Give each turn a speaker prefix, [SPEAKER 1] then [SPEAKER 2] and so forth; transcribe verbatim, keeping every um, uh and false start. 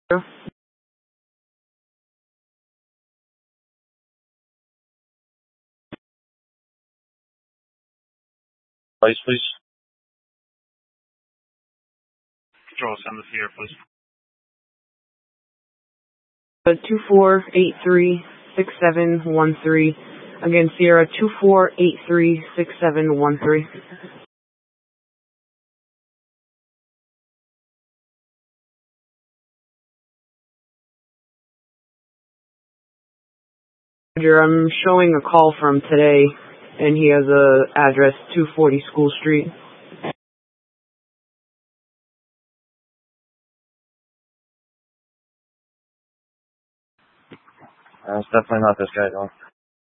[SPEAKER 1] Place, please.
[SPEAKER 2] Control, send the Sierra, please.
[SPEAKER 3] Uh, two four eight three six seven one three. Again, Sierra two four eight three six seven one three. Roger, I'm showing a call from today, and he has a address two forty School Street.
[SPEAKER 1] Uh, it's definitely not this guy, though.